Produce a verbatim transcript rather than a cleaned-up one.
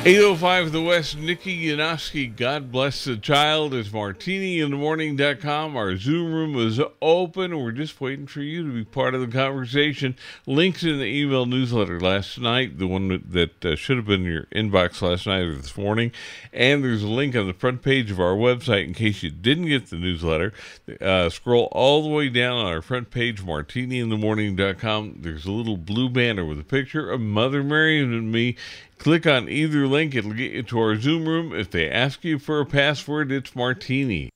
eight oh five The West, Nikki Yanofsky, God bless the child, is martini in the morning dot com. Our Zoom room is open. We're just waiting for you to be part of the conversation. Links in the email newsletter last night, the one that, that uh, should have been in your inbox last night or this morning. And there's a link on the front page of our website in case you didn't get the newsletter. Uh, scroll all the way down on our front page, martini in the morning dot com. There's a little blue banner with a picture of Mother Mary and me. Click on either link. It'll get you to our Zoom room. If they ask you for a password, it's martini.